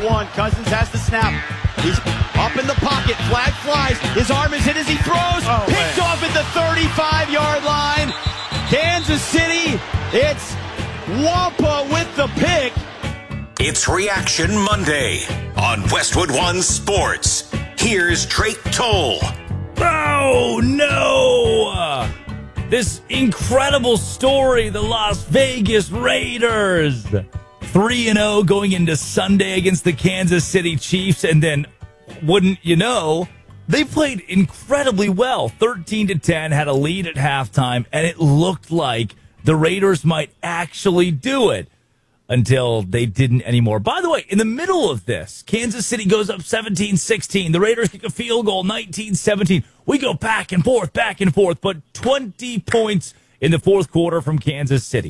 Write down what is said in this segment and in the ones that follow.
1. Cousins has the snap. He's up in the pocket. Flag flies. His arm is hit as he throws. Picked off at the 35-yard line. Kansas City, it's Wampa with the pick. It's Reaction Monday on Westwood One Sports. Here's Drake Toll. Oh, no! This incredible story, the Las Vegas Raiders. 3-0 going into Sunday against the Kansas City Chiefs, and then, wouldn't you know, they played incredibly well. 13-10, had a lead at halftime, and it looked like the Raiders might actually do it until they didn't anymore. By the way, in the middle of this, Kansas City goes up 17-16. The Raiders kick a field goal, 19-17. We go back and forth, but 20 points in the fourth quarter from Kansas City.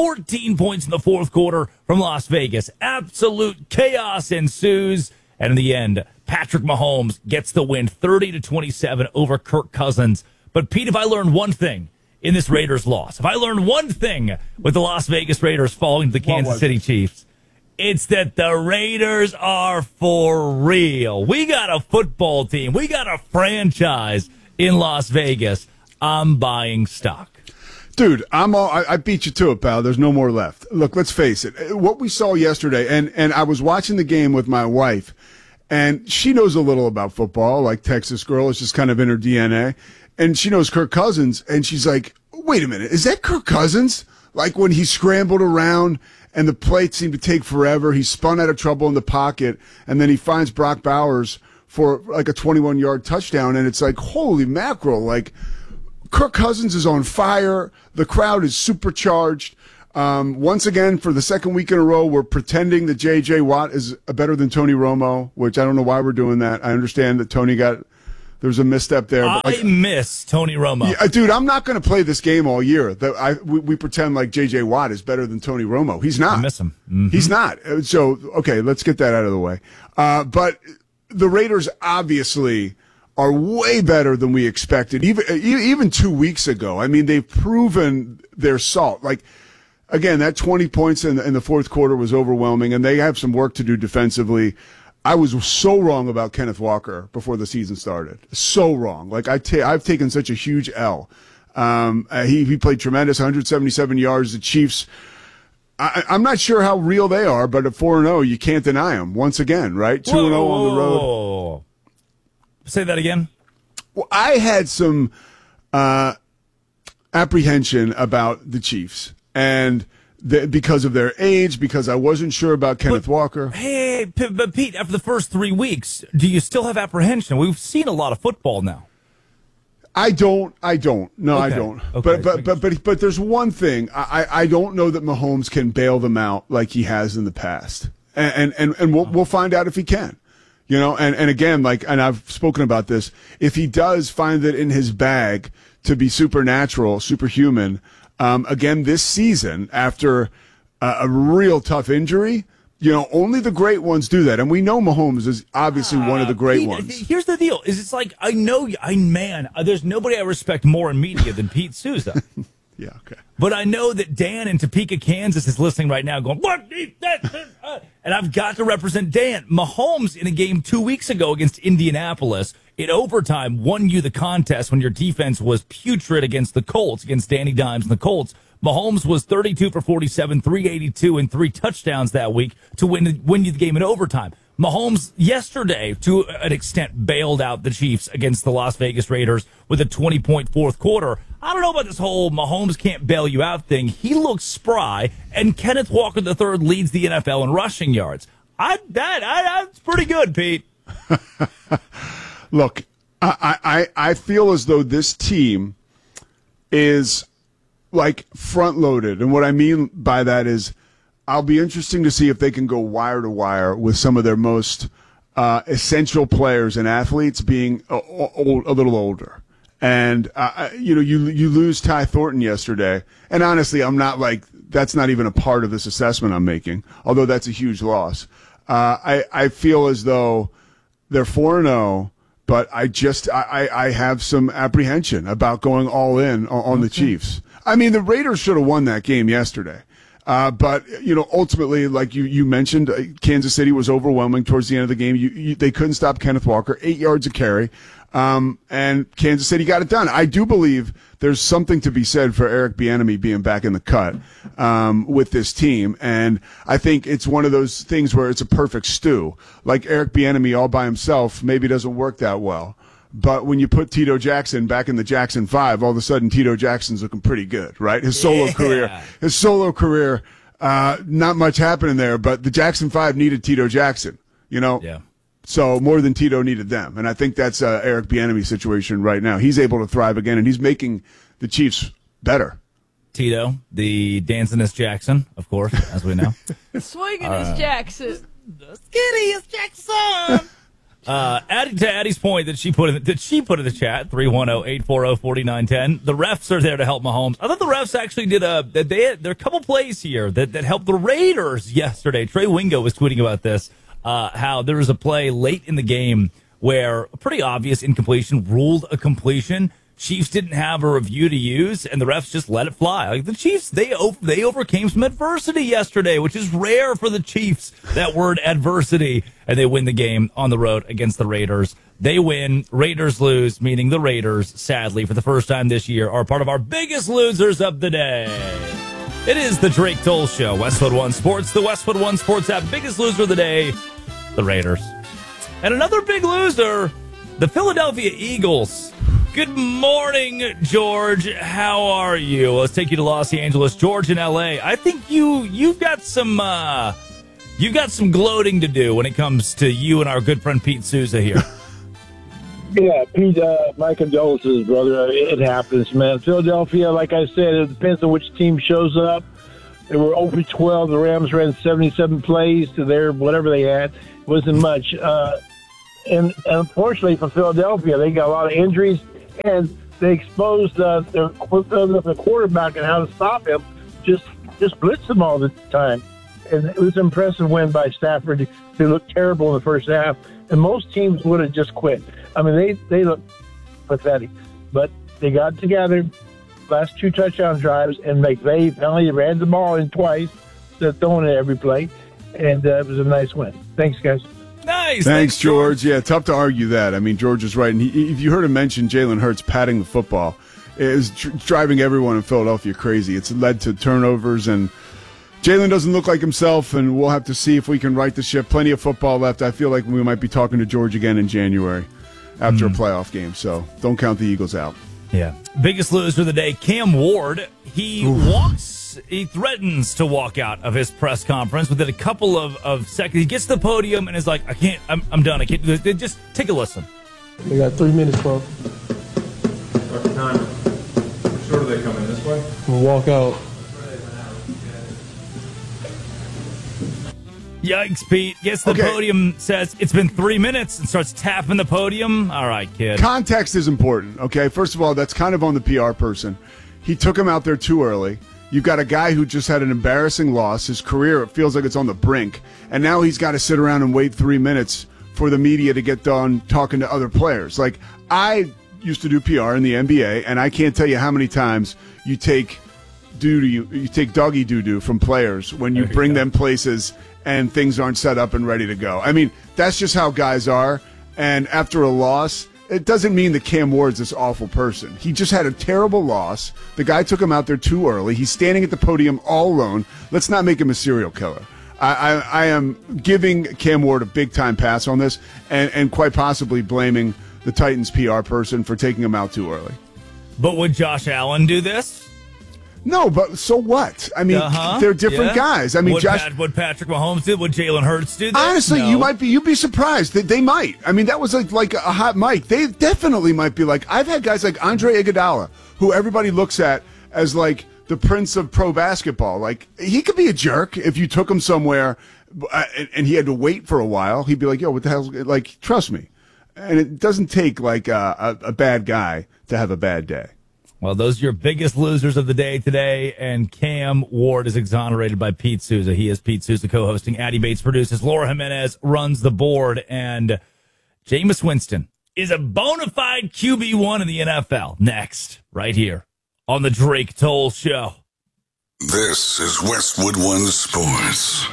14 points in the fourth quarter from Las Vegas. Absolute chaos ensues. And in the end, Patrick Mahomes gets the win 30-27 over Kirk Cousins. But Pete, if I learned one thing in this Raiders loss, if I learned one thing with the Las Vegas Raiders falling to the Kansas City Chiefs, it's that the Raiders are for real. We got a football team. We got a franchise in Las Vegas. I'm buying stock. Dude, I beat you to it, pal. There's no more left. Look, let's face it. What we saw yesterday, and I was watching the game with my wife, and she knows a little about football, like Texas girl. It's just kind of in her DNA. And she knows Kirk Cousins, and she's like, wait a minute, is that Kirk Cousins? Like when he scrambled around and the play seemed to take forever, he spun out of trouble in the pocket, and then he finds Brock Bowers for like a 21-yard touchdown, and it's like, holy mackerel, like Kirk Cousins is on fire. The crowd is supercharged. Once again, for the second week in a row, we're pretending that J.J. Watt is better than Tony Romo, which I don't know why we're doing that. I understand that Tony there's a misstep there. But I miss Tony Romo. Yeah, dude, I'm not going to play this game all year. We pretend like J.J. Watt is better than Tony Romo. He's not. I miss him. Mm-hmm. He's not. So, okay, let's get that out of the way. But the Raiders obviously are way better than we expected, even 2 weeks ago. I mean, they've proven their salt. Like, again, that 20 points in the fourth quarter was overwhelming, and they have some work to do defensively. I was so wrong about Kenneth Walker before the season started. So wrong. Like, I've taken such a huge L. He played tremendous, 177 yards. The Chiefs, I'm not sure how real they are, but at 4-0, you can't deny them once again, right? 2-0 on the road. Say that again. Well, I had some apprehension about the Chiefs, and because of their age, because I wasn't sure about Kenneth Walker. Hey, but Pete, after the first 3 weeks, do you still have apprehension? We've seen a lot of football now. I don't. No, okay. I don't. Okay. But there's one thing. I don't know that Mahomes can bail them out like he has in the past, and we'll find out if he can. You know, and again, and I've spoken about this, if he does find it in his bag to be supernatural, superhuman, again this season, after a real tough injury, you know, only the great ones do that. And we know Mahomes is obviously one of the great ones. Here's the deal. It's like, there's nobody I respect more in media than Pete Souza. Yeah, okay. But I know that Dan in Topeka, Kansas is listening right now going, what? And I've got to represent Dan. Mahomes in a game 2 weeks ago against Indianapolis in overtime won you the contest when your defense was putrid against the Colts, against Danny Dimes and the Colts. Mahomes was 32 for 47, 382, and 3 touchdowns that week to win you the game in overtime. Mahomes yesterday, to an extent, bailed out the Chiefs against the Las Vegas Raiders with a 20-point fourth quarter. I don't know about this whole Mahomes can't bail you out thing. He looks spry, and Kenneth Walker III leads the NFL in rushing yards. That's pretty good, Pete. Look, I feel as though this team is like front loaded, and what I mean by that is I'll be interesting to see if they can go wire to wire with some of their most essential players and athletes being a little older. And you lose Ty Thornton yesterday, and honestly, I'm not like that's not even a part of this assessment I'm making. Although that's a huge loss. I feel as though they're 4-0. But I have some apprehension about going all in on the Chiefs. I mean, the Raiders should have won that game yesterday. But, ultimately, like you mentioned, Kansas City was overwhelming towards the end of the game. They couldn't stop Kenneth Walker, 8 yards a carry. And Kansas City got it done. I do believe there's something to be said for Eric Bieniemy being back in the cut with this team. And I think it's one of those things where it's a perfect stew. Like Eric Bieniemy all by himself maybe doesn't work that well. But when you put Tito Jackson back in the Jackson 5, all of a sudden Tito Jackson's looking pretty good, right? His solo career, not much happening there, but the Jackson 5 needed Tito Jackson, Yeah. So more than Tito needed them. And I think that's Eric Bieniemy's situation right now. He's able to thrive again, and he's making the Chiefs better. Tito, the dancingest Jackson, of course, as we know. Swingingest Jackson. Skittiest Jackson. Adding to Addie's point that she put in the chat, 310-840-4910. The refs are there to help Mahomes. I thought the refs actually did there are a couple plays here that helped the Raiders yesterday. Trey Wingo was tweeting about this. How there was a play late in the game where a pretty obvious incompletion ruled a completion. Chiefs didn't have a review to use, and the refs just let it fly. Like the Chiefs, they overcame some adversity yesterday, which is rare for the Chiefs, that word adversity, and they win the game on the road against the Raiders. They win, Raiders lose, meaning the Raiders, sadly, for the first time this year, are part of our biggest losers of the day. It is the Drake Toll Show, Westwood One Sports, the Westwood One Sports app. Biggest loser of the day, the Raiders. And another big loser, the Philadelphia Eagles. Good morning, George. How are you? Let's take you to Los Angeles, George, in L.A. I think you've got some gloating to do when it comes to you and our good friend Pete Souza here. Yeah, Pete, my condolences, brother. It happens, man. Philadelphia, like I said, it depends on which team shows up. They were 0 for 12. The Rams ran 77 plays to their whatever they had. It wasn't much. And unfortunately for Philadelphia, they got a lot of injuries, and they exposed their quarterback and how to stop him. Just blitz him all the time. And it was an impressive win by Stafford. They looked terrible in the first half, and most teams would have just quit. I mean, they looked pathetic, but they got together, last 2 touchdown drives, and McVay finally ran the ball in twice, so throwing it every play, and it was a nice win. Thanks, guys. Nice. Thanks, George. Yeah, tough to argue that. I mean, George is right. And if you heard him mention Jalen Hurts patting the football, it is driving everyone in Philadelphia crazy. It's led to turnovers, and Jalen doesn't look like himself, and we'll have to see if we can right the ship. Plenty of football left. I feel like we might be talking to George again in January after a playoff game, so don't count the Eagles out. Yeah. Biggest loser of the day, Cam Ward. He threatens to walk out of his press conference within a couple of seconds. He gets to the podium and is like, I'm done. I can't do this. Just take a listen. They got 3 minutes, bro. What time? Which door do they come in? This way? We'll walk out. Yikes, Pete. Gets to the podium, says, it's been 3 minutes, and starts tapping the podium. All right, kid. Context is important, okay? First of all, that's kind of on the PR person. He took him out there too early. You've got a guy who just had an embarrassing loss. His career, it feels like it's on the brink. And now he's got to sit around and wait 3 minutes for the media to get done talking to other players. Like, I used to do PR in the NBA, and I can't tell you how many times you take doggy doo-doo from players when you bring them places and things aren't set up and ready to go. I mean, that's just how guys are. And after a loss, it doesn't mean that Cam Ward's this awful person. He just had a terrible loss. The guy took him out there too early. He's standing at the podium all alone. Let's not make him a serial killer. I am giving Cam Ward a big-time pass on this and quite possibly blaming the Titans PR person for taking him out too early. But would Josh Allen do this? No, but so what? I mean, they're different guys. I mean, would Patrick Mahomes do? Would Jalen Hurts do this? Honestly, no. you'd be surprised. They might. I mean, that was like a hot mic. They definitely might be like, I've had guys like Andre Iguodala, who everybody looks at as like the prince of pro basketball. Like, he could be a jerk if you took him somewhere and he had to wait for a while. He'd be like, yo, what the hell? Like, trust me. And it doesn't take like a bad guy to have a bad day. Well, those are your biggest losers of the day today, and Cam Ward is exonerated by Pete Souza. He is Pete Souza co-hosting. Addie Bates produces. Laura Jimenez runs the board, and Jameis Winston is a bona fide QB1 in the NFL. Next, right here on the Drake Toll Show. This is Westwood One Sports.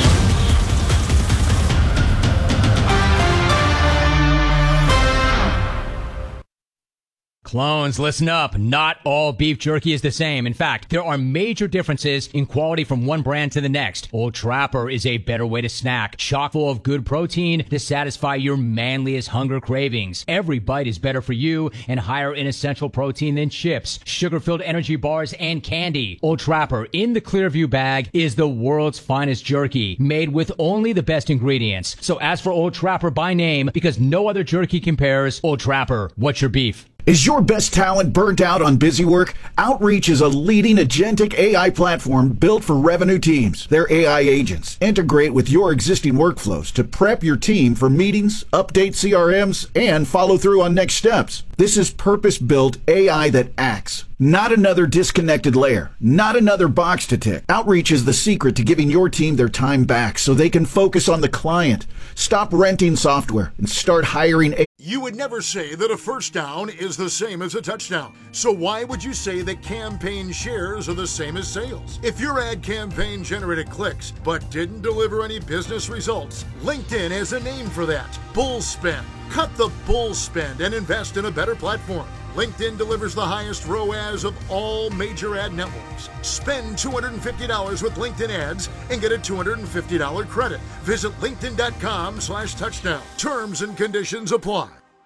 Clones, listen up. Not all beef jerky is the same. In fact, there are major differences in quality from one brand to the next. Old Trapper is a better way to snack, chock full of good protein to satisfy your manliest hunger cravings. Every bite is better for you and higher in essential protein than chips, sugar-filled energy bars, and candy. Old Trapper in the Clearview bag is the world's finest jerky, made with only the best ingredients. So ask for Old Trapper by name because no other jerky compares. Old Trapper, what's your beef? Is your best talent burnt out on busy work? Outreach is a leading agentic AI platform built for revenue teams. Their AI agents integrate with your existing workflows to prep your team for meetings, update CRMs, and follow through on next steps. This is purpose-built AI that acts. Not another disconnected layer. Not another box to tick. Outreach is the secret to giving your team their time back so they can focus on the client. Stop renting software and start hiring AI. You would never say that a first down is the same as a touchdown. So why would you say that campaign shares are the same as sales? If your ad campaign generated clicks but didn't deliver any business results, LinkedIn has a name for that. Bull spend. Cut the bull spend and invest in a better platform. LinkedIn delivers the highest ROAS of all major ad networks. Spend $250 with LinkedIn ads and get a $250 credit. Visit linkedin.com/touchdown. Terms and conditions apply.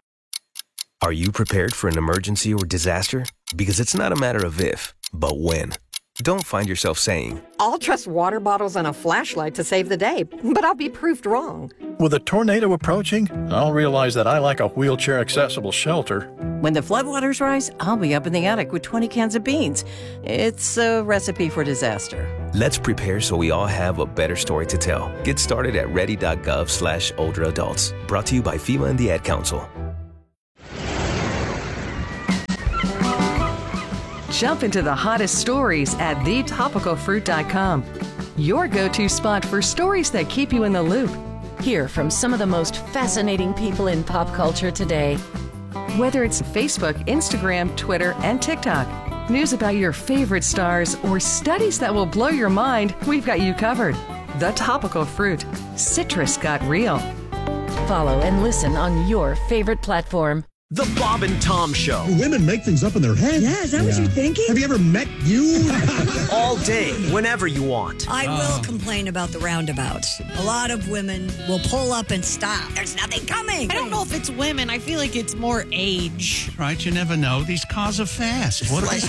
Are you prepared for an emergency or disaster? Because it's not a matter of if, but when. Don't find yourself saying, I'll trust water bottles and a flashlight to save the day, but I'll be proved wrong. With a tornado approaching, I'll realize that I lack a wheelchair-accessible shelter. When the floodwaters rise, I'll be up in the attic with 20 cans of beans. It's a recipe for disaster. Let's prepare so we all have a better story to tell. Get started at ready.gov/older adults. Brought to you by FEMA and the Ad Council. Jump into the hottest stories at thetopicalfruit.com. Your go-to spot for stories that keep you in the loop. Hear from some of the most fascinating people in pop culture today. Whether it's Facebook, Instagram, Twitter, and TikTok, news about your favorite stars, or studies that will blow your mind, we've got you covered. The Topical Fruit. Citrus got real. Follow and listen on your favorite platform. The Bob and Tom Show. Women make things up in their head. Yeah, is that what you're thinking? Have you ever met you? All day, whenever you want. I will complain about the roundabouts. A lot of women will pull up and stop. There's nothing coming. I don't know if it's women. I feel like it's more age. Right, you never know. These cars are fast. What they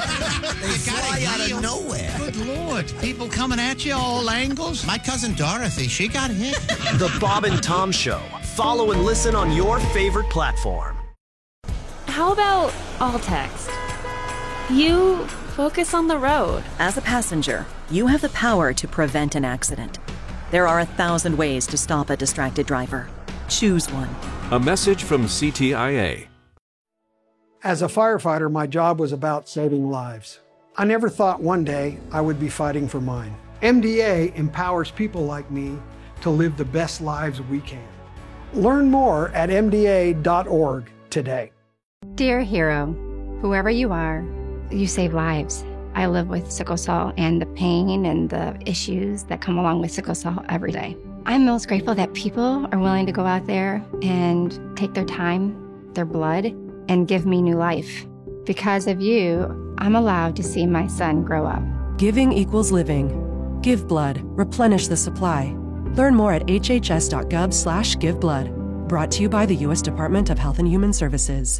fly out of nowhere. Good Lord. People coming at you all angles. My cousin Dorothy, she got hit. The Bob and Tom Show. Follow and listen on your favorite platform. How about all text? You focus on the road. As a passenger, you have the power to prevent an accident. There are 1,000 ways to stop a distracted driver. Choose one. A message from CTIA. As a firefighter, my job was about saving lives. I never thought one day I would be fighting for mine. MDA empowers people like me to live the best lives we can. Learn more at mda.org today. Dear hero, whoever you are, you save lives. I live with sickle cell and the pain and the issues that come along with sickle cell every day. I'm most grateful that people are willing to go out there and take their time, their blood, and give me new life. Because of you, I'm allowed to see my son grow up. Giving equals living. Give blood. Replenish the supply. Learn more at hhs.gov/giveblood. Brought to you by the U.S. Department of Health and Human Services.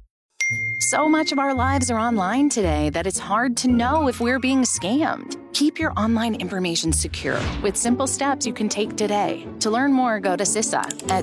So much of our lives are online today that it's hard to know if we're being scammed. Keep your online information secure with simple steps you can take today. To learn more, go to CISA at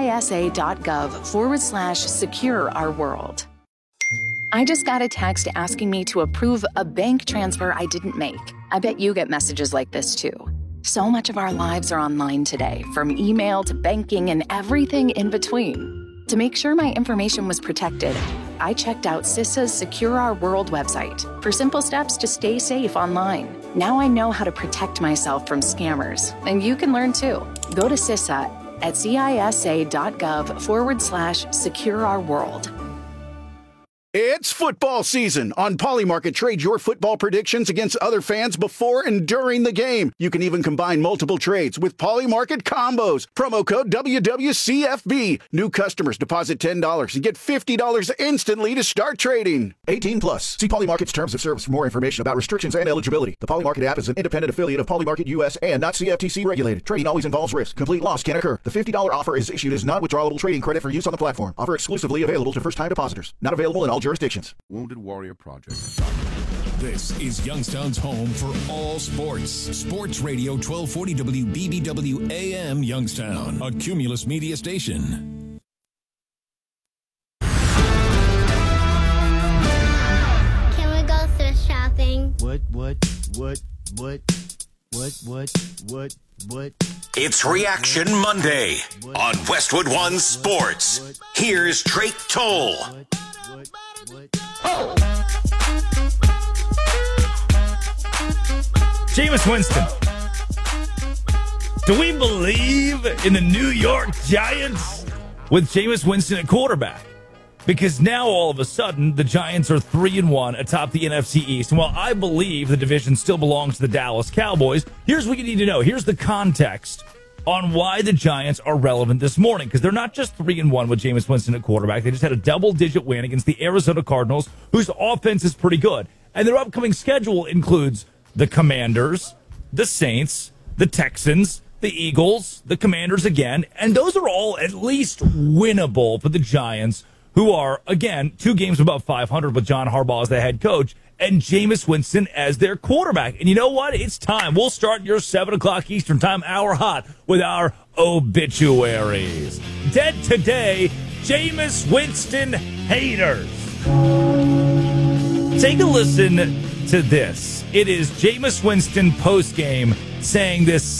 cisa.gov/secure our world. I just got a text asking me to approve a bank transfer I didn't make. I bet you get messages like this too. So much of our lives are online today, from email to banking and everything in between. To make sure my information was protected, I checked out CISA's Secure Our World website for simple steps to stay safe online. Now I know how to protect myself from scammers, and you can learn too. Go to CISA at cisa.gov/secure our world. It's football season. On Polymarket, trade your football predictions against other fans before and during the game. You can even combine multiple trades with Polymarket combos. Promo code WWCFB. New customers deposit $10 and get $50 instantly to start trading. 18 plus. See Polymarket's terms of service for more information about restrictions and eligibility. The Polymarket app is an independent affiliate of Polymarket US and not CFTC regulated. Trading always involves risk. Complete loss can occur. The $50 offer is issued as non-withdrawable trading credit for use on the platform. Offer exclusively available to first-time depositors. Not available in all jurisdictions. Wounded Warrior Project. This is Youngstown's home for all sports. Sports Radio 1240 WBBW AM Youngstown, a Cumulus media station. Can we go thrift shopping? What? It's Reaction Monday on Westwood One Sports. Here's Drake Toll. Jameis Winston. Do we believe in the New York Giants with Jameis Winston at quarterback? Because now all of a sudden the Giants are 3-1 atop the NFC East. And while I believe the division still belongs to the Dallas Cowboys, here's what you need to know. Here's the context on why the Giants are relevant this morning. Because they're not just 3-1 with Jameis Winston at quarterback. They just had a double-digit win against the Arizona Cardinals, whose offense is pretty good. And their upcoming schedule includes the Commanders, the Saints, the Texans, the Eagles, the Commanders again. And those are all at least winnable for the Giants, who are, again, 2 games above 500 with John Harbaugh as the head coach and Jameis Winston as their quarterback. And you know what? It's time. We'll start your 7 o'clock Eastern Time hour hot with our obituaries. Dead today, Jameis Winston haters. Take a listen to this. It is Jameis Winston postgame saying this,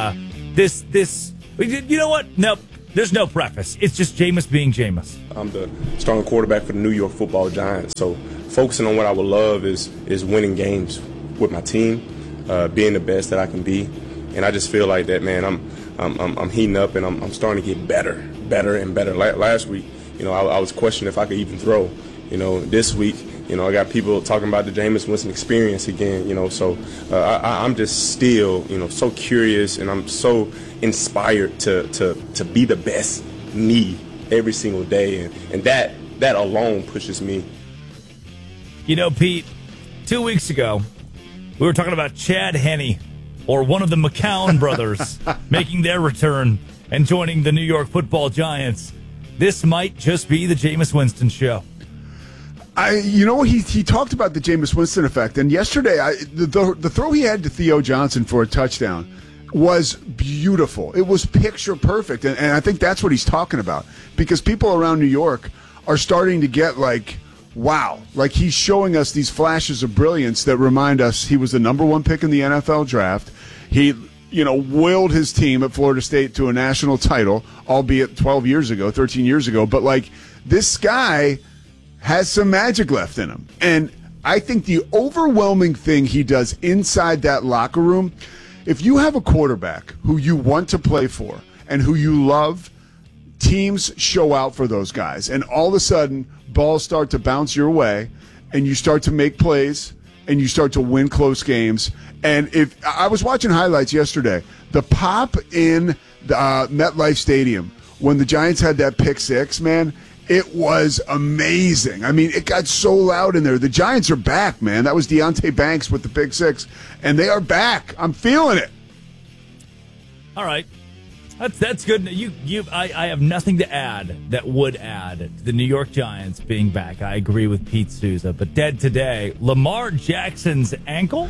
you know what? Nope. There's no preface. It's just Jameis being Jameis. I'm the stronger quarterback for the New York Football Giants. So focusing on what I would love is winning games with my team, being the best that I can be. And I just feel like that, man, I'm heating up and I'm starting to get better and better. Last week, I was questioning if I could even throw. This week, I got people talking about the Jameis Winston experience again, so I'm just still, so curious and I'm so inspired to be the best me every single day. And that alone pushes me. Pete, 2 weeks ago, we were talking about Chad Henne or one of the McCown brothers making their return and joining the New York Football Giants. This might just be the Jameis Winston show. He talked about the Jameis Winston effect, and yesterday the throw he had to Theo Johnson for a touchdown was beautiful. It was picture perfect, and I think that's what he's talking about, because people around New York are starting to get like, wow, like he's showing us these flashes of brilliance that remind us he was the number 1 pick in the NFL draft. He willed his team at Florida State to a national title, albeit 13 years ago, but like this guy has some magic left in him. And I think the overwhelming thing he does inside that locker room, if you have a quarterback who you want to play for and who you love, teams show out for those guys. And all of a sudden, balls start to bounce your way, and you start to make plays, and you start to win close games. And if I was watching highlights yesterday, the pop in the MetLife Stadium when the Giants had that pick six, man, it was amazing. I mean, it got so loud in there. The Giants are back, man. That was Deonte Banks with the pick six, and they are back. I'm feeling it. All right. That's good. I have nothing to add that would add to the New York Giants being back. I agree with Pete Souza. But dead today, Lamar Jackson's ankle?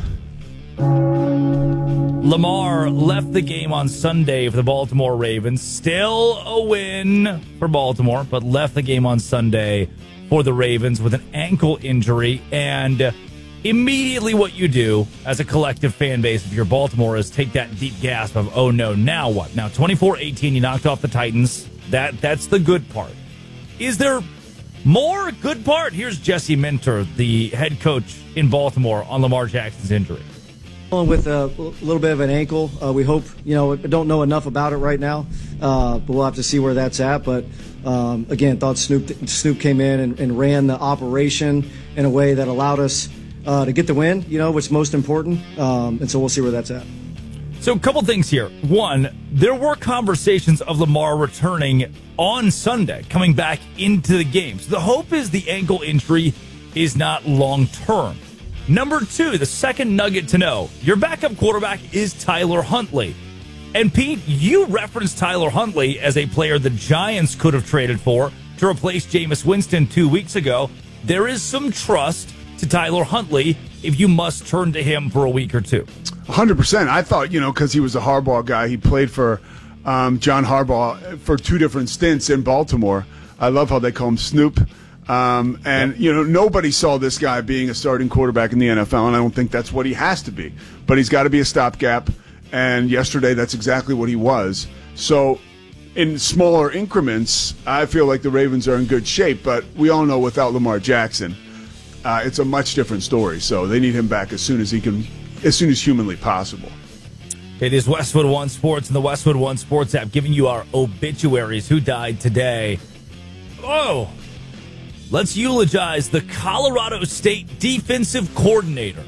Lamar left the game on Sunday for the Baltimore Ravens. Still a win for Baltimore, but left the game on Sunday for the Ravens with an ankle injury. And immediately what you do as a collective fan base, if you're Baltimore, is take that deep gasp of, oh no, now what? Now 24-18, you knocked off the Titans. That's the good part. Is there more good part? Here's Jesse Minter, the head coach in Baltimore, on Lamar Jackson's injury. With a little bit of an ankle. We hope, don't know enough about it right now, but we'll have to see where that's at. But again, thought Snoop came in and ran the operation in a way that allowed us to get the win, which is most important. And so we'll see where that's at. So a couple things here. One, there were conversations of Lamar returning on Sunday, coming back into the game. So the hope is the ankle injury is not long-term. Number two, the second nugget to know, your backup quarterback is Tyler Huntley. And Pete, you referenced Tyler Huntley as a player the Giants could have traded for to replace Jameis Winston 2 weeks ago. There is some trust to Tyler Huntley if you must turn to him for a week or two. 100%. I thought, because he was a Harbaugh guy, he played for John Harbaugh for 2 different stints in Baltimore. I love how they call him Snoop. Nobody saw this guy being a starting quarterback in the NFL, and I don't think that's what he has to be. But he's got to be a stopgap, and yesterday that's exactly what he was. So in smaller increments, I feel like the Ravens are in good shape, but we all know without Lamar Jackson, it's a much different story. So they need him back as soon as humanly possible. It is Westwood One Sports and the Westwood One Sports app giving you our obituaries. Who died today? Oh, let's eulogize the Colorado State defensive coordinator.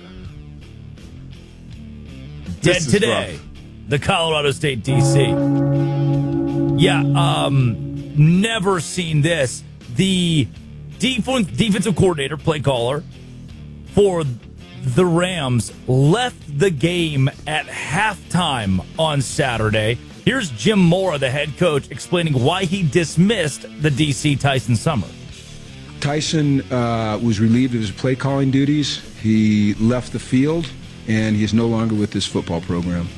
Dead today. Rough. The Colorado State DC. Yeah, never seen this. The defensive coordinator, play caller, for the Rams left the game at halftime on Saturday. Here's Jim Mora, the head coach, explaining why he dismissed the DC Tyson Summer. Tyson was relieved of his play calling duties. He left the field, and he is no longer with this football program.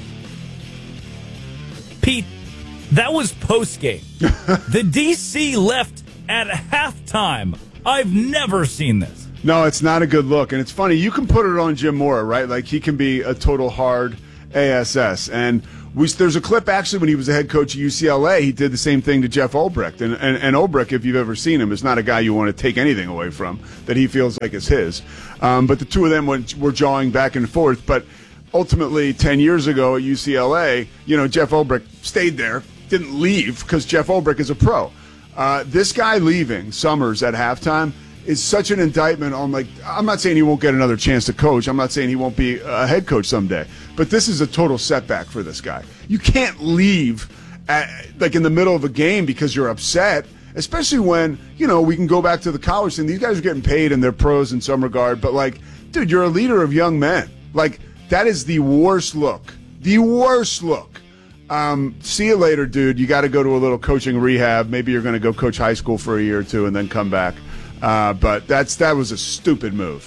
Pete, that was post-game. The DC left at halftime. I've never seen this. No, it's not a good look. And it's funny, you can put it on Jim Mora, right? Like, he can be a total hard ASS. And there's a clip, actually, when he was the head coach at UCLA, he did the same thing to Jeff Ulbrich. And Ulbrich, if you've ever seen him, is not a guy you want to take anything away from that he feels like is his. But the two of them were jawing back and forth. But ultimately, 10 years ago at UCLA, Jeff Ulbrich stayed there, didn't leave because Jeff Ulbrich is a pro. This guy leaving, Summers, at halftime, is such an indictment on, I'm not saying he won't get another chance to coach. I'm not saying he won't be a head coach someday. But this is a total setback for this guy. You can't leave in the middle of a game because you're upset, especially when, we can go back to the college thing. These guys are getting paid and they're pros in some regard. But, dude, you're a leader of young men. That is the worst look. The worst look. See you later, dude. You got to go to a little coaching rehab. Maybe you're going to go coach high school for a year or two and then come back. But that was a stupid move.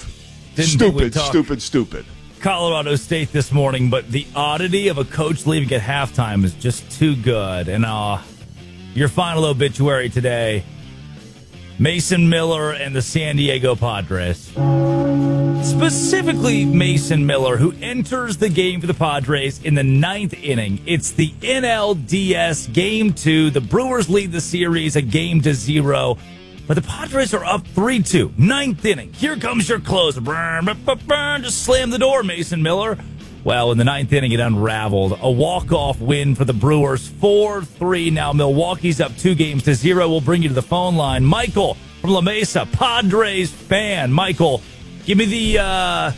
Stupid. Colorado State this morning, but the oddity of a coach leaving at halftime is just too good. And your final obituary today, Mason Miller and the San Diego Padres. Specifically, Mason Miller, who enters the game for the Padres in the 9th inning. It's the NLDS Game 2. The Brewers lead the series 1-0. But the Padres are up 3-2. 9th inning. Here comes your closer. Just slam the door, Mason Miller. Well, in the 9th inning, it unraveled. A walk-off win for the Brewers, 4-3. Now Milwaukee's up 2-0. We'll bring you to the phone line. Michael from La Mesa, Padres fan. Michael, give me the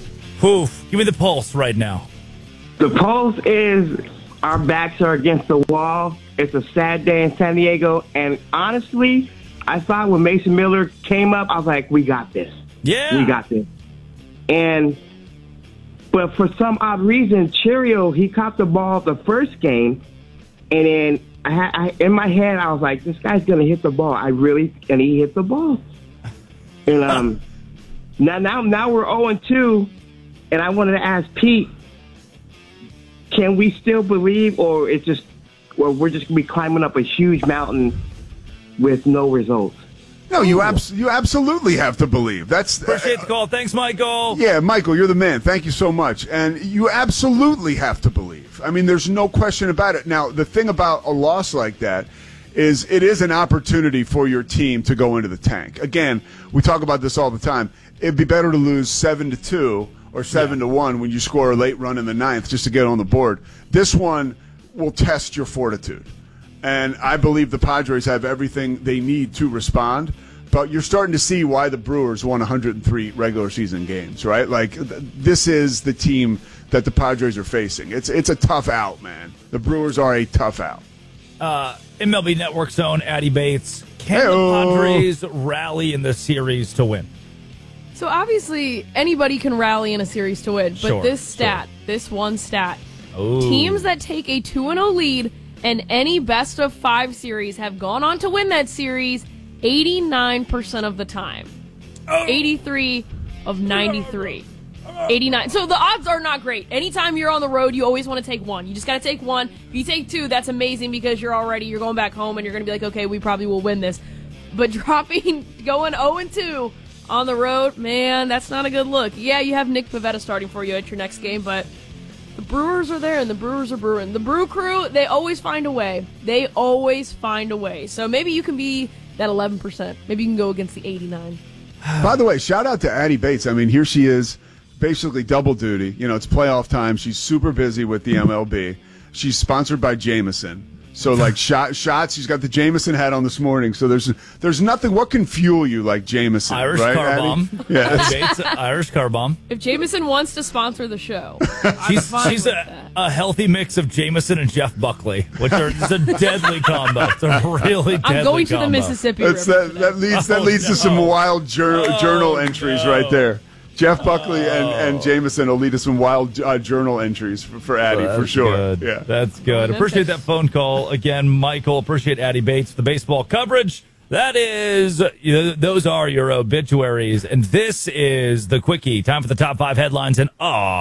pulse right now. The pulse is our backs are against the wall. It's a sad day in San Diego, and honestly, I thought when Mason Miller came up, I was like, we got this. Yeah. We got this. But for some odd reason, Cheerio, he caught the ball the first game, and then I in my head, I was like, this guy's going to hit the ball. And he hit the ball. And now we're 0-2, and I wanted to ask Pete, can we still believe, or we're just going to be climbing up a huge mountain with no results? No, you absolutely have to believe. Appreciate the call. Thanks, Michael. Yeah, Michael, you're the man. Thank you so much. And you absolutely have to believe. I mean, there's no question about it. Now, the thing about a loss like that is it is an opportunity for your team to go into the tank. Again, we talk about this all the time. It'd be better to lose 7-2 or 7-1 when you score a late run in the 9th just to get on the board. This one will test your fortitude. And I believe the Padres have everything they need to respond. But you're starting to see why the Brewers won 103 regular season games, right? Like, this is the team that the Padres are facing. It's a tough out, man. The Brewers are a tough out. MLB Network's own Addy Bates. Can the Padres rally in this series to win? So obviously anybody can rally in a series to win, but this one stat, teams that take a 2-0 lead in any best of 5 series have gone on to win that series 89% of the time. 83 of 93. 89. So the odds are not great. Anytime you're on the road, you always want to take one. You just got to take one. If you take 2, that's amazing because you're going back home and you're going to be like, okay, we probably will win this. But going 0-2 on the road, man, that's not a good look. Yeah, you have Nick Pivetta starting for you at your next game, but the Brewers are there and the Brewers are brewing. The Brew Crew, they always find a way. So maybe you can be that 11%. Maybe you can go against the 89. By the way, shout out to Addy Bates. I mean, here she is, basically double duty. You know, it's playoff time. She's super busy with the MLB. She's sponsored by Jameson. So, like, shots, she's got the Jameson hat on this morning. So there's nothing. What can fuel you like Jameson? Irish right, car bomb. Yeah. Irish car bomb. If Jameson wants to sponsor the show, she's a healthy mix of Jameson and Jeff Buckley, which are it's a deadly combo. It's a really deadly combo. I'm going to the Mississippi River. That leads to some wild journal entries right there. Jeff Buckley and Jameson will lead to some wild journal entries for Addy, for sure. Good. Yeah, that's good. Appreciate that phone call. Again, Michael, appreciate Addy Bates for the baseball coverage. That is, those are your obituaries. And this is the Quickie. Time for the top 5 headlines in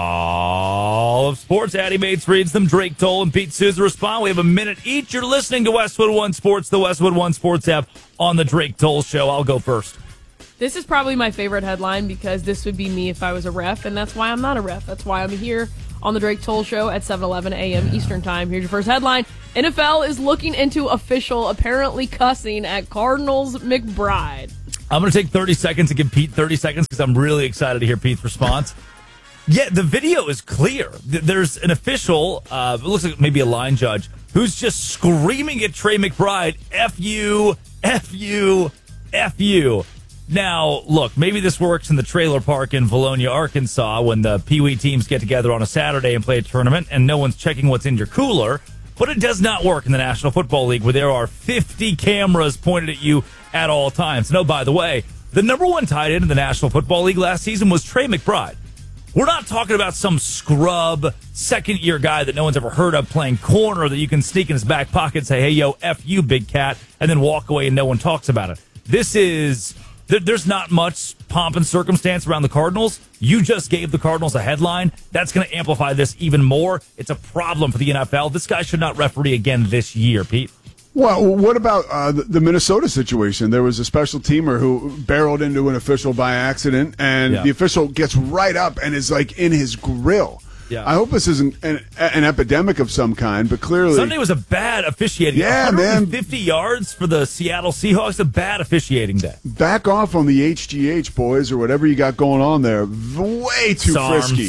all of sports. Addy Bates reads them. Drake Toll and Pete Souza respond. We have a minute each. You're listening to Westwood One Sports, the Westwood One Sports app on the Drake Toll Show. I'll go first. This is probably my favorite headline because this would be me if I was a ref, and that's why I'm not a ref. That's why I'm here on the Drake Toll Show at 7:11 a.m. Eastern Time. Here's your first headline. NFL is looking into official apparently cussing at Cardinals McBride. I'm going to take 30 seconds to give Pete 30 seconds because I'm really excited to hear Pete's response. Yeah, the video is clear. There's an official, it looks like maybe a line judge, who's just screaming at Trey McBride, F you, F you, F you. Now, look, maybe this works in the trailer park in Valonia, Arkansas, when the Pee Wee teams get together on a Saturday and play a tournament and no one's checking what's in your cooler. But it does not work in the National Football League where there are 50 cameras pointed at you at all times. No, by the way, the number 1 tight end in the National Football League last season was Trey McBride. We're not talking about some scrub second-year guy that no one's ever heard of playing corner that you can sneak in his back pocket and say, hey, yo, F you, big cat, and then walk away and no one talks about it. This is... There's not much pomp and circumstance around the Cardinals. You just gave the Cardinals a headline. That's going to amplify this even more. It's a problem for the NFL. This guy should not referee again this year, Pete. Well, what about the Minnesota situation? There was a special teamer who barreled into an official by accident, and the official gets right up and is like in his grill. Yeah. I hope this isn't an epidemic of some kind, but clearly... Sunday was a bad officiating. Yeah, 150 yards for the Seattle Seahawks, a bad officiating day. Back off on the HGH, boys, or whatever you got going on there. Way too frisky.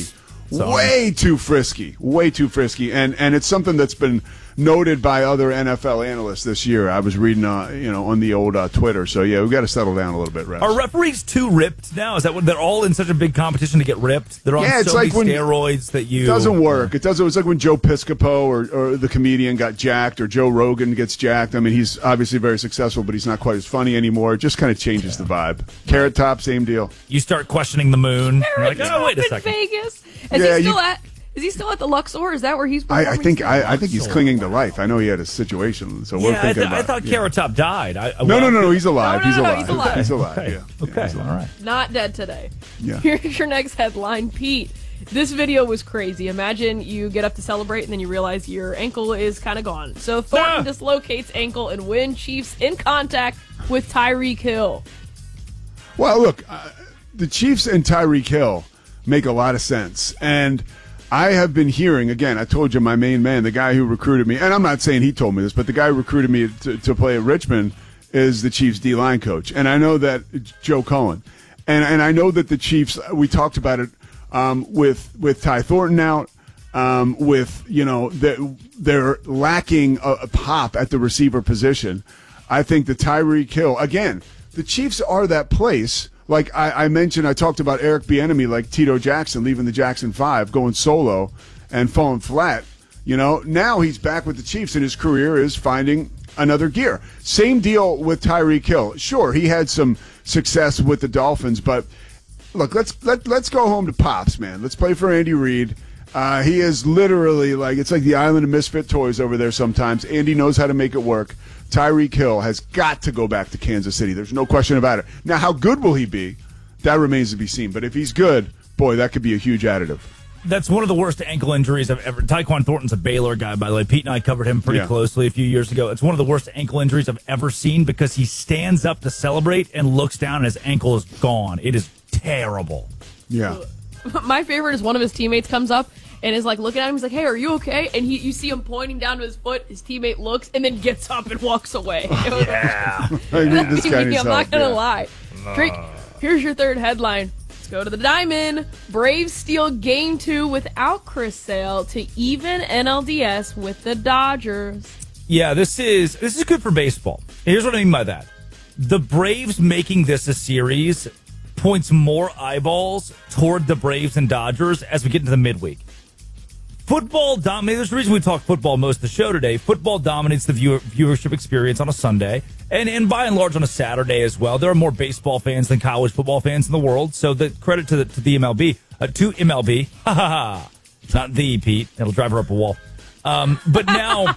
Way too frisky. And it's something that's been noted by other NFL analysts this year. I was reading, on the old Twitter. So, yeah, we've got to settle down a little bit, Rex. Are referees too ripped now? Is that what they're all in such a big competition to get ripped? They're on so many steroids that you... It doesn't work. It was like when Joe Piscopo or the comedian got jacked or Joe Rogan gets jacked. I mean, he's obviously very successful, but he's not quite as funny anymore. It just kind of changes the vibe. Carrot Top, same deal. You start questioning the moon. You're like, oh, wait a second. Vegas. Is he still at the Luxor? Is that where he's performing? I think he's clinging to life. I know he had a situation, so we're thinking about it. I thought Carrot Top died. No, he's alive. He's alive. He's alive. Okay. Yeah. Okay. He's alive. All right. Not dead today. Yeah. Here's your next headline, Pete. This video was crazy. Imagine you get up to celebrate and then you realize your ankle is kind of gone. So Thornton dislocates ankle and win. Chiefs in contact with Tyreek Hill. Well, look, the Chiefs and Tyreek Hill make a lot of sense. And I have been hearing, again, I told you my main man, the guy who recruited me, and I'm not saying he told me this, but the guy who recruited me to play at Richmond is the Chiefs D-line coach. And I know that Joe Cohen. And I know that the Chiefs, we talked about it with Ty Thornton out, they're lacking a pop at the receiver position. I think the Tyreek Hill, again, the Chiefs are that place. Like I mentioned, I talked about Eric Bieniemy, like Tito Jackson leaving the Jackson 5, going solo and falling flat. Now he's back with the Chiefs, and his career is finding another gear. Same deal with Tyreek Hill. Sure, he had some success with the Dolphins, but look, let's go home to Pops, man. Let's play for Andy Reid. He is literally it's like the island of misfit toys over there sometimes. Andy knows how to make it work. Tyreek Hill has got to go back to Kansas City. There's no question about it. Now, how good will he be? That remains to be seen. But if he's good, boy, that could be a huge additive. That's one of the worst ankle injuries I've ever. Tyquan Thornton's a Baylor guy, by the way. Pete and I covered him pretty closely a few years ago. It's one of the worst ankle injuries I've ever seen because he stands up to celebrate and looks down and his ankle is gone. It is terrible. Yeah. My favorite is one of his teammates comes up and is looking at him. He's like, "Hey, are you okay?" And you see him pointing down to his foot. His teammate looks and then gets up and walks away. Yeah. I'm not gonna lie. Drake, here's your third headline. Let's go to the Diamond. Braves steal Game 2 without Chris Sale to even NLDS with the Dodgers. Yeah, this is good for baseball. Here's what I mean by that. The Braves making this a series points more eyeballs toward the Braves and Dodgers as we get into the midweek. Football dominates. There's a reason we talk football most of the show today. Football dominates the viewership experience on a Sunday, and by and large on a Saturday as well. There are more baseball fans than college football fans in the world, so the credit to the MLB. To MLB. Ha ha ha. It's not the, Pete. It'll drive her up a wall. But now,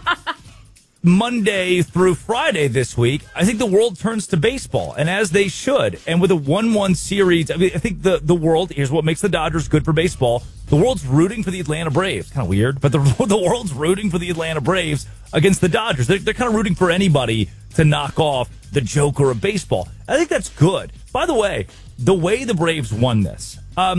Monday through Friday this week, I think the world turns to baseball, and as they should. And with a 1-1 series, I think the world, here's what makes the Dodgers good for baseball. The world's rooting for the Atlanta Braves. Kind of weird, but the world's rooting for the Atlanta Braves against the Dodgers. They're kind of rooting for anybody to knock off the Joker of baseball. I think that's good. By the way the Braves won this,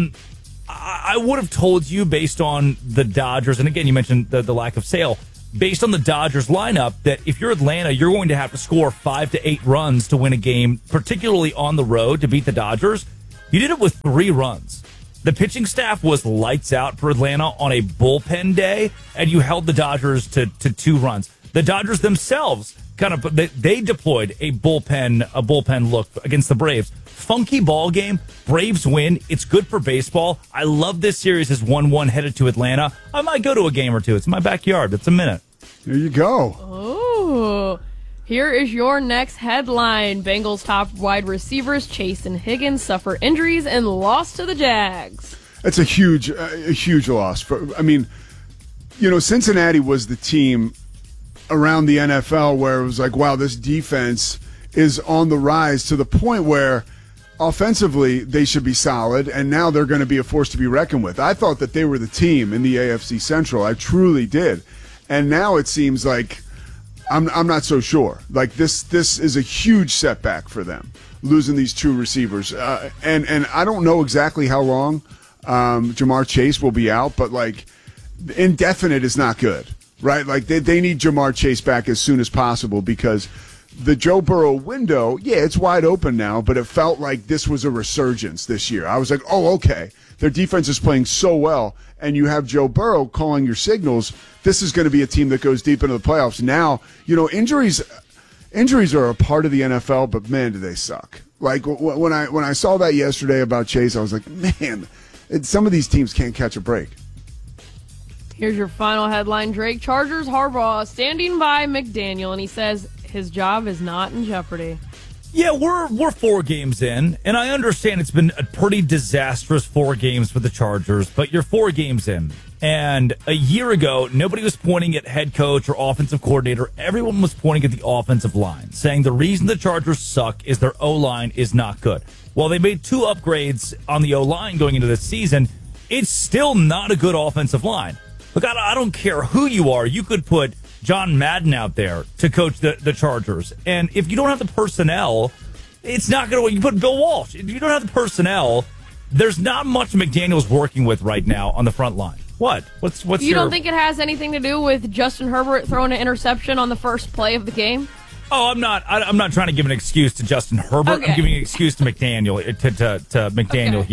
I would have told you based on the Dodgers, and again, you mentioned the lack of Sale, based on the Dodgers lineup, that if you're Atlanta, you're going to have to score 5 to 8 runs to win a game, particularly on the road, to beat the Dodgers. You did it with 3 runs. The pitching staff was lights out for Atlanta on a bullpen day, and you held the Dodgers to 2 runs. The Dodgers themselves they deployed a bullpen look against the Braves. Funky ball game. Braves win. It's good for baseball. I love this series as 1-1 headed to Atlanta. I might go to a game or two. It's in my backyard. It's a minute. There you go. Oh, here is your next headline. Bengals top wide receivers Chase and Higgins suffer injuries and lost to the Jags. That's a huge loss. Cincinnati was the team around the NFL where it was like, wow, this defense is on the rise to the point where offensively they should be solid, and now they're going to be a force to be reckoned with. I thought that they were the team in the AFC Central. I truly did. And now it seems like I'm not so sure. Like this is a huge setback for them, losing these 2 receivers. And I don't know exactly how long Jamar Chase will be out, but indefinite is not good. Right, they need Jamar Chase back as soon as possible because the Joe Burrow window, it's wide open now, but it felt like this was a resurgence this year. I was like, oh, okay, their defense is playing so well, and you have Joe Burrow calling your signals. This is going to be a team that goes deep into the playoffs. Now, injuries are a part of the NFL, but man, do they suck. Like when I saw that yesterday about Chase, I was like, man, some of these teams can't catch a break. Here's your final headline. Drake Chargers Harbaugh standing by McDaniel, and he says his job is not in jeopardy. Yeah, we're 4 games in, and I understand it's been a pretty disastrous 4 games for the Chargers, but you're 4 games in. And a year ago, nobody was pointing at head coach or offensive coordinator. Everyone was pointing at the offensive line, saying the reason the Chargers suck is their O-line is not good. Well, they made 2 upgrades on the O-line going into this season. It's still not a good offensive line. Look, I don't care who you are. You could put John Madden out there to coach the Chargers. And if you don't have the personnel, it's not going to work. You put Bill Walsh. If you don't have the personnel, there's not much McDaniel's working with right now on the front line. What? What's You don't think it has anything to do with Justin Herbert throwing an interception on the first play of the game? Oh, I'm not trying to give an excuse to Justin Herbert. Okay. I'm giving an excuse to McDaniel, to McDaniel here.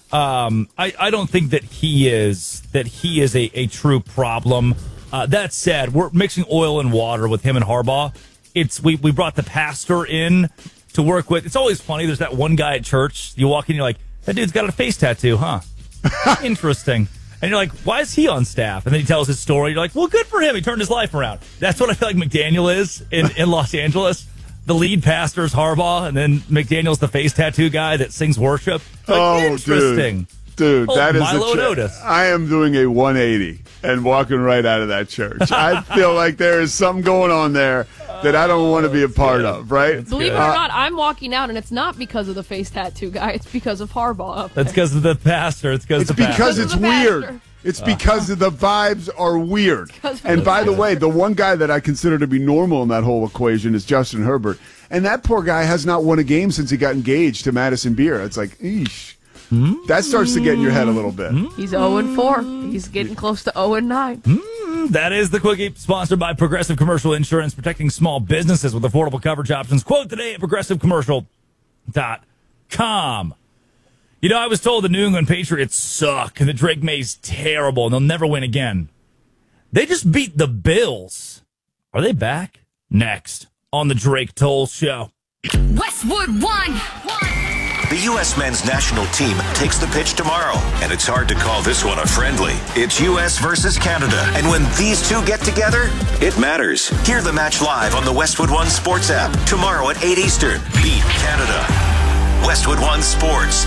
I don't think that he is a true problem. That said, we're mixing oil and water with him and Harbaugh. We brought the pastor in to work with. It's always funny. There's that one guy at church. You walk in, you're like, that dude's got a face tattoo, huh? Interesting. And you're like, why is he on staff? And then he tells his story. You're like, well, good for him. He turned his life around. That's what I feel like McDaniel is in Los Angeles. The lead pastor is Harbaugh, and then McDaniel's the face tattoo guy that sings worship. Like, interesting. Dude, that is Milo and Otis. I am doing a 180 and walking right out of that church. I feel like there is something going on there that I don't want to be a part of, right? Believe it or not, I'm walking out, and it's not because of the face tattoo guy. It's because of Harbaugh. That's because of the pastor. It's because it's weird. It's because the vibes are weird. And by the way, the one guy that I consider to be normal in that whole equation is Justin Herbert. And that poor guy has not won a game since he got engaged to Madison Beer. It's like, eesh. That starts to get in your head a little bit. He's 0-4. He's getting close to 0-9. That is the Quickie, sponsored by Progressive Commercial Insurance, protecting small businesses with affordable coverage options. Quote today at progressivecommercial.com. You know, I was told the New England Patriots suck and that Drake May's terrible and they'll never win again. They just beat the Bills. Are they back? Next on the Drake Toll Show. Westwood won. The U.S. men's national team takes the pitch tomorrow, and it's hard to call this one a friendly. It's U.S. versus Canada, and when these two get together, it matters. Hear the match live on the Westwood One Sports app tomorrow at 8 Eastern. Beat Canada. Westwood One Sports.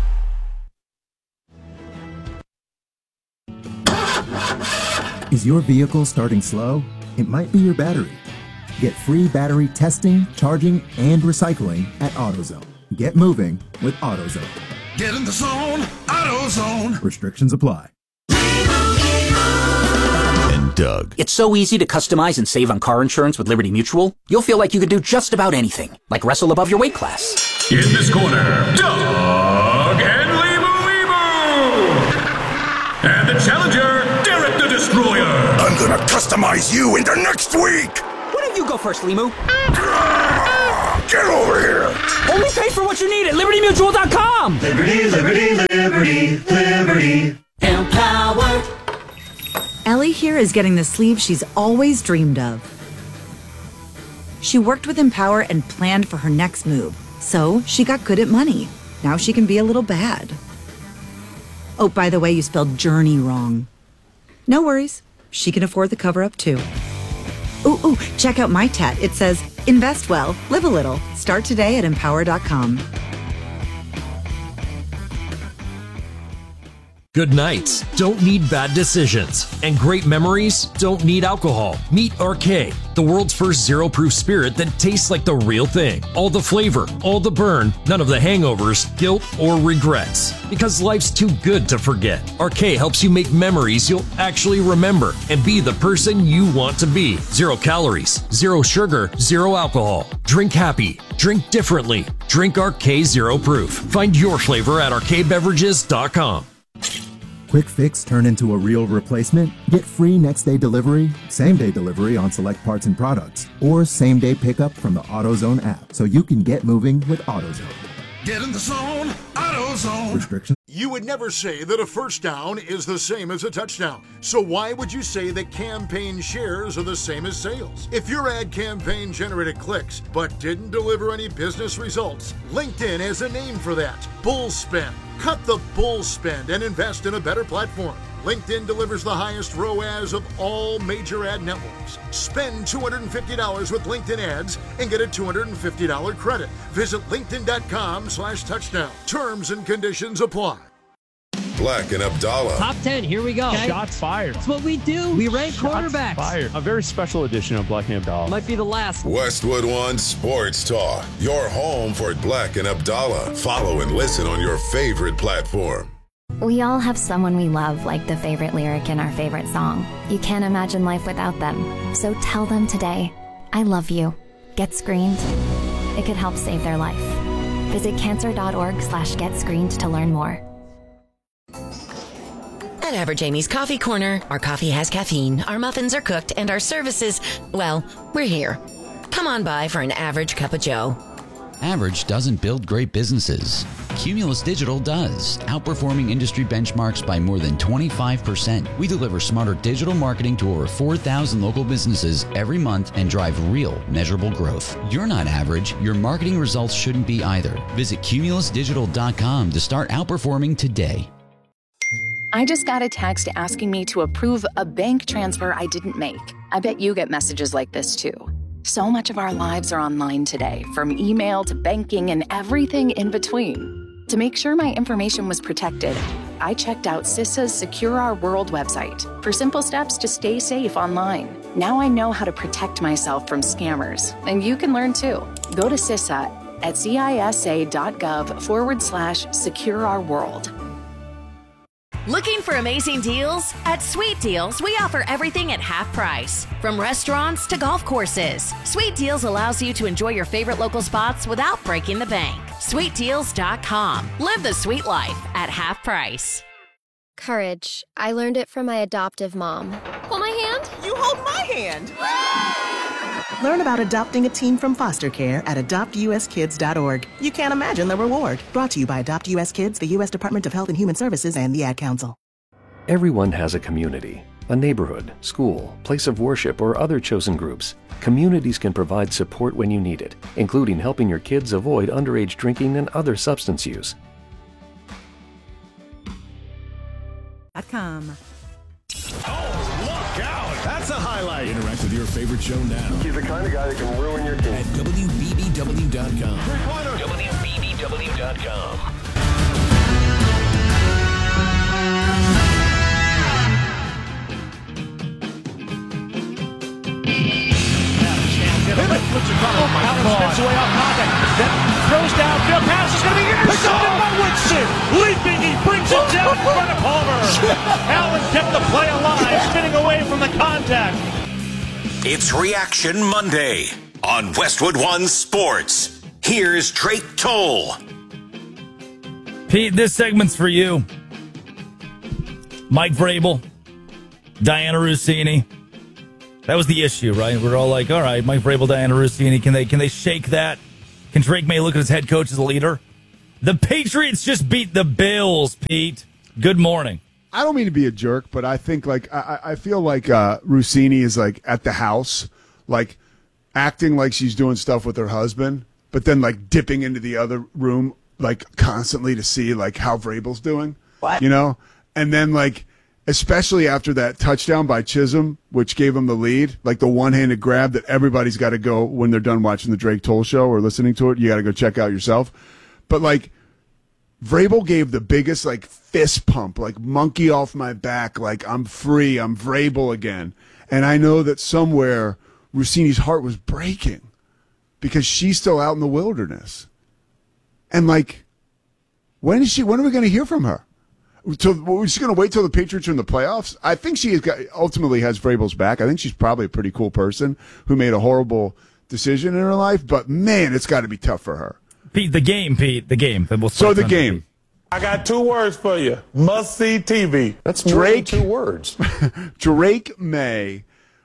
Is your vehicle starting slow? It might be your battery. Get free battery testing, charging, and recycling at AutoZone. Get moving with AutoZone. Get in the zone, AutoZone. Restrictions apply. And Doug. It's so easy to customize and save on car insurance with Liberty Mutual. You'll feel like you could do just about anything, like wrestle above your weight class. In this corner, Doug and Lebu. And the challenger, Derek the Destroyer. I'm gonna customize you into next week. Why don't you go first, Limu? Get over here! Only pay for what you need at LibertyMutual.com! Liberty, liberty, liberty, liberty. Empower. Ellie here is getting the sleeve she's always dreamed of. She worked with Empower and planned for her next move, so she got good at money. Now she can be a little bad. Oh, by the way, you spelled journey wrong. No worries. She can afford the cover-up, too. Ooh, check out my tat. It says, invest well, live a little. Start today at Empower.com. Good nights don't need bad decisions, and great memories don't need alcohol. Meet Arcade, the world's first zero-proof spirit that tastes like the real thing. All the flavor, all the burn, none of the hangovers, guilt, or regrets. Because life's too good to forget. Arcade helps you make memories you'll actually remember and be the person you want to be. 0 calories, 0 sugar, 0 alcohol. Drink happy. Drink differently. Drink Arcade Zero Proof. Find your flavor at arcadebeverages.com. Quick fix turn into a real replacement? Get free next-day delivery, same-day delivery on select parts and products, or same-day pickup from the AutoZone app, so you can get moving with AutoZone. Get in the zone, AutoZone. Restrictions. You would never say that a first down is the same as a touchdown. So why would you say that campaign shares are the same as sales? If your ad campaign generated clicks but didn't deliver any business results, LinkedIn has a name for that: bull spend. Cut the bull spend and invest in a better platform. LinkedIn delivers the highest ROAS of all major ad networks. Spend $250 with LinkedIn ads and get a $250 credit. Visit linkedin.com/touchdown. Terms and conditions apply. Black and Abdallah. Top 10, here we go. Okay. Shots fired. That's what we do. We rank quarterbacks. Fired. A very special edition of Black and Abdallah. Might be the last. Westwood One Sports Talk. Your home for Black and Abdallah. Follow and listen on your favorite platform. We all have someone we love, like the favorite lyric in our favorite song. You can't imagine life without them. So tell them today, I love you. Get screened. It could help save their life. Visit cancer.org/getscreened to learn more. At Average Amy's Coffee Corner, our coffee has caffeine, our muffins are cooked, and our services, well, we're here. Come on by for an average cup of joe. Average doesn't build great businesses. Cumulus Digital does, outperforming industry benchmarks by more than 25%. We deliver smarter digital marketing to over 4,000 local businesses every month and drive real, measurable growth. You're not average. Your marketing results shouldn't be either. Visit cumulusdigital.com to start outperforming today. I just got a text asking me to approve a bank transfer I didn't make. I bet you get messages like this too. So much of our lives are online today, from email to banking and everything in between. To make sure my information was protected, I checked out CISA's Secure Our World website for simple steps to stay safe online. Now I know how to protect myself from scammers, and you can learn too. Go to CISA at cisa.gov/Secure Our World. Looking for amazing deals? At Sweet Deals, we offer everything at half price. From restaurants to golf courses, Sweet Deals allows you to enjoy your favorite local spots without breaking the bank. SweetDeals.com. Live the sweet life at half price. Courage. I learned it from my adoptive mom. Hold my hand. You hold my hand. Learn about adopting a teen from foster care at adoptuskids.org. You can't imagine the reward. Brought to you by Adopt US Kids, the U.S. Department of Health and Human Services, and the Ad Council. Everyone has a community, a neighborhood, school, place of worship, or other chosen groups. Communities can provide support when you need it, including helping your kids avoid underage drinking and other substance use. .com. Look out! That's a highlight. Interact with your favorite show now. He's the kind of guy that can ruin your team. At WBBW.com. WBBW.com. Flips across. Allen spins away off contact. Then throws downfield. Pass is going to be intercepted by Winston. Leaping, he brings it down in front of Palmer. Allen kept the play alive, spinning away from the contact. It's Reaction Monday on Westwood One Sports. Here's Drake Toll. Pete, this segment's for you. Mike Vrabel, Diana Russini. That was the issue, right? We're all like, all right, Mike Vrabel, Diana Russini, can they shake that? Can Drake May look at his head coach as a leader? The Patriots just beat the Bills, Pete. Good morning. I don't mean to be a jerk, but I think I feel like Russini is like at the house, like acting like she's doing stuff with her husband, but then like dipping into the other room like constantly to see like how Vrabel's doing. What? You know? And then like especially after that touchdown by Chisholm, which gave him the lead, like the one-handed grab that everybody's got to go when they're done watching the Drake Toll show or listening to it. You got to go check out yourself. But like Vrabel gave the biggest like fist pump, like monkey off my back, like I'm free, I'm Vrabel again. And I know that somewhere Russini's heart was breaking because she's still out in the wilderness. And like, when are we going to hear from her? We're just going to wait till the Patriots are in the playoffs. I think she ultimately has Vrabel's back. I think she's probably a pretty cool person who made a horrible decision in her life. But, man, it's got to be tough for her. Pete, the game. So the game. I got 2 words for you. Must-see TV. That's Drake, 2 words. Drake May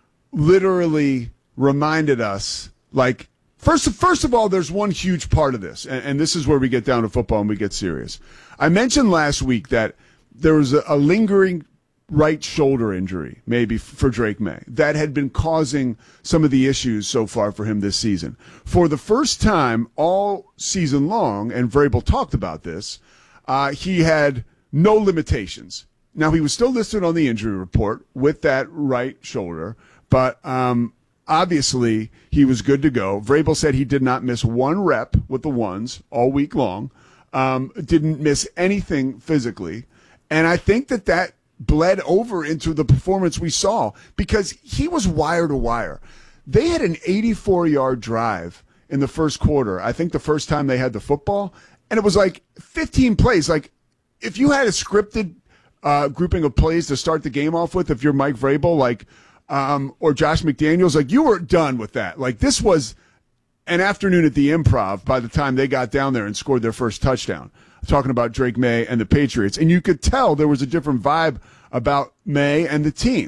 literally reminded us, like, first of all, there's one huge part of this, and this is where we get down to football and we get serious. I mentioned last week that there was a lingering right shoulder injury, maybe for Drake May, that had been causing some of the issues so far for him this season. For the first time all season long, and Vrabel talked about this, he had no limitations. Now, he was still listed on the injury report with that right shoulder, but obviously he was good to go. Vrabel said he did not miss 1 rep with the ones all week long, didn't miss anything physically. And I think that bled over into the performance we saw because he was wire to wire. They had an 84-yard drive in the first quarter, I think the first time they had the football, and it was like 15 plays. Like, if you had a scripted grouping of plays to start the game off with, if you're Mike Vrabel, like, or Josh McDaniels, like, you were done with that. Like, this was an afternoon at the Improv by the time they got down there and scored their first touchdown. Talking about Drake May and the Patriots. And you could tell there was a different vibe about May and the team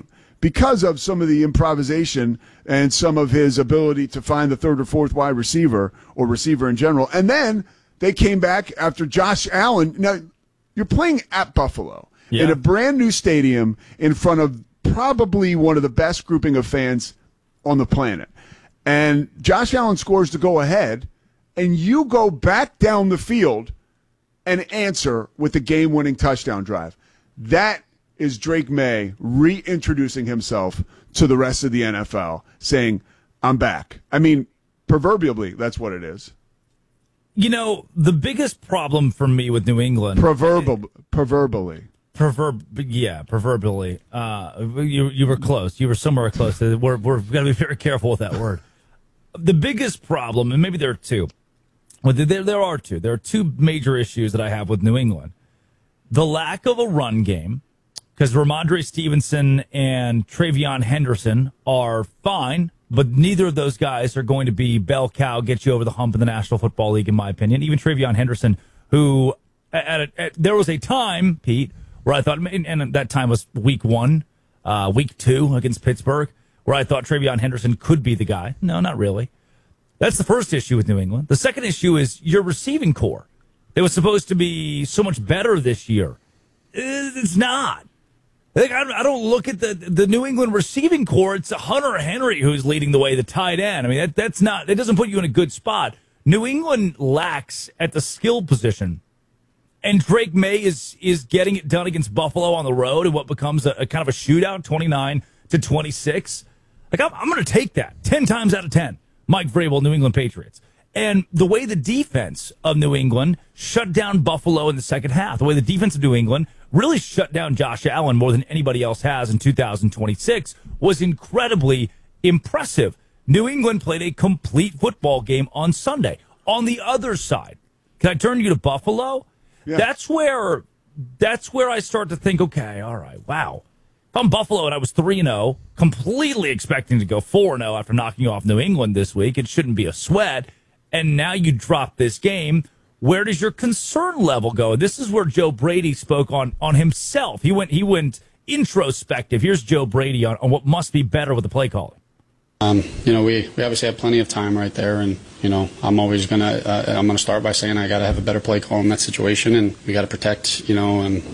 because of some of the improvisation and some of his ability to find the third or fourth wide receiver or receiver in general. And then they came back after Josh Allen. Now, you're playing at Buffalo in a brand new stadium in front of probably one of the best grouping of fans on the planet. And Josh Allen scores to go ahead, and you go back down the field and answer with the game-winning touchdown drive. That is Drake May reintroducing himself to the rest of the NFL, saying, I'm back. I mean, proverbially, that's what it is. You know, the biggest problem for me with New England... Proverbially. Proverbially. You were close. You were somewhere close. We're going to be very careful with that word. The biggest problem, and maybe there are two. Well, there are two. There are two major issues that I have with New England. The lack of a run game, because Ramondre Stevenson and Travion Henderson are fine, but neither of those guys are going to be bell cow, get you over the hump in the National Football League, in my opinion. Even Travion Henderson, who there was a time, Pete, where I thought, and that time was week 2 against Pittsburgh, where I thought Travion Henderson could be the guy. No, not really. That's the first issue with New England. The second issue is your receiving core. It was supposed to be so much better this year. It's not. I don't look at the New England receiving core. It's Hunter Henry who's leading the way, the tight end. I mean, that doesn't put you in a good spot. New England lacks at the skill position. And Drake May is getting it done against Buffalo on the road in what becomes a kind of a shootout, 29-26. Like, I'm going to take that 10 times out of 10. Mike Vrabel, New England Patriots. And the way the defense of New England shut down Buffalo in the second half, the way the defense of New England really shut down Josh Allen more than anybody else has in 2026 was incredibly impressive. New England played a complete football game on Sunday. On the other side, can I turn you to Buffalo? Yeah. That's where I start to think, okay, all right, wow. If I'm Buffalo and I was 3-0, completely expecting to go 4-0 after knocking off New England this week, it shouldn't be a sweat. And now you drop this game. Where does your concern level go? This is where Joe Brady spoke on himself. He went introspective. Here's Joe Brady on what must be better with the play calling. We obviously have plenty of time right there, and I'm always gonna start by saying I got to have a better play call in that situation, and we got to protect and